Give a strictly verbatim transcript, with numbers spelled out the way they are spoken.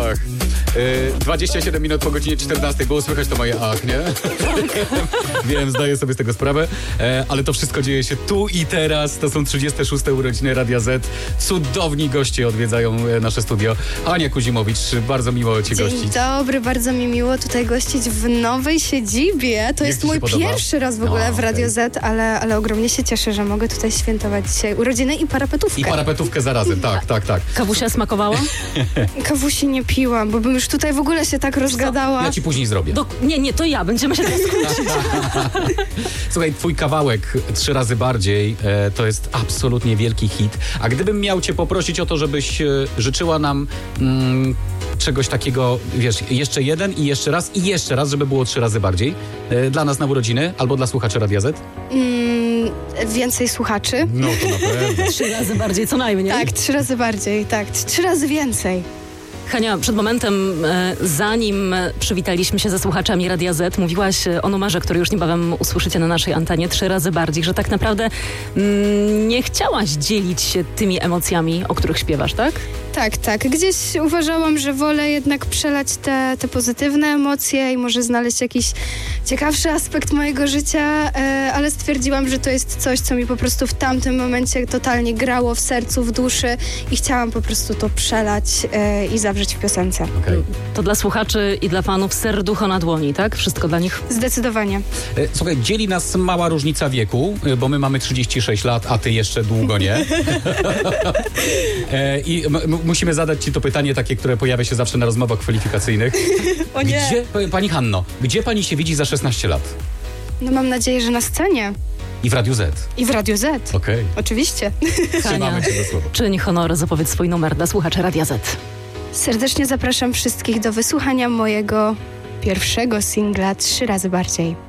Ach. Yy, dwadzieścia siedem minut po godzinie czternastej. Było słychać to moje ach, nie? Wiem, zdaję sobie z tego sprawę. E, ale to wszystko dzieje się tu i teraz. To są trzydzieste szóste urodziny Radia Z. Cudowni goście odwiedzają nasze studio. Ania Kuzimowicz, bardzo miło Cię Dzień gościć. Dzień dobry, bardzo mi miło tutaj gościć w nowej siedzibie. To Jak jest ci się mój podoba? pierwszy raz w ogóle A, w Radio okej. Z, ale, ale ogromnie się cieszę, że mogę tutaj świętować dzisiaj urodziny i parapetówkę. I parapetówkę zarazem, tak, tak, tak. Kawusia smakowała? Kawusi nie piłam, bo bym już tutaj w ogóle się tak rozgadała. Ja Ci później zrobię. Do, nie, nie, to ja. Będziemy się teraz kłócić. Słuchaj, twój kawałek Trzy razy bardziej e, to jest absolutnie wielki hit. A gdybym miał cię poprosić o to, żebyś e, życzyła nam mm, czegoś takiego, wiesz, jeszcze jeden i jeszcze raz i jeszcze raz, żeby było trzy razy bardziej. E, dla nas na urodziny albo dla słuchaczy Radia Z? Mm, więcej słuchaczy. No to na pewno. Trzy razy bardziej, co najmniej. Tak, trzy razy bardziej, tak. Trzy razy więcej. Hania, przed momentem, e, zanim przywitaliśmy się ze słuchaczami Radia Z, mówiłaś e, o numerze, który już niebawem usłyszycie na naszej antenie, trzy razy bardziej, że tak naprawdę mm, nie chciałaś dzielić się tymi emocjami, o których śpiewasz, tak? Tak, tak. Gdzieś uważałam, że wolę jednak przelać te, te pozytywne emocje i może znaleźć jakiś ciekawszy aspekt mojego życia, e, ale stwierdziłam, że to jest coś, co mi po prostu w tamtym momencie totalnie grało w sercu, w duszy i chciałam po prostu to przelać e, i zawrzeć w piosence. Okay. To dla słuchaczy i dla fanów serducho na dłoni, tak? Wszystko dla nich? Zdecydowanie. E, Słuchaj, dzieli nas mała różnica wieku, e, bo my mamy trzydzieści sześć lat, a ty jeszcze długo nie. e, I m- m- musimy zadać ci to pytanie takie, które pojawia się zawsze na rozmowach kwalifikacyjnych. O nie. Gdzie, p- pani Hanno, gdzie pani się widzi za szesnaście lat? No mam nadzieję, że na scenie I w Radiu Z. i w Radio Z. Okej. Oczywiście. Trzymamy cię za słowo. Czyń honor, zapowiedz swój numer dla słuchaczy Radia Z. Serdecznie zapraszam wszystkich do wysłuchania mojego pierwszego singla Trzy razy bardziej.